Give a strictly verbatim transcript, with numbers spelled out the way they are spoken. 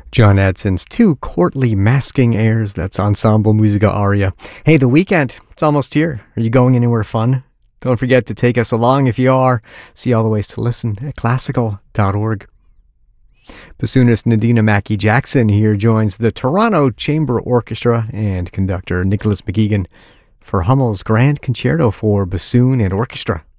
John Edson's two courtly masking airs, that's Ensemble Musica Aria. Hey, the weekend, it's almost here. Are you going anywhere fun? Don't forget to take us along if you are. See all the ways to listen at classical dot org. Bassoonist Nadina Mackey-Jackson here joins the Toronto Chamber Orchestra and conductor Nicholas McGeegan for Hummel's Grand Concerto for Bassoon and Orchestra.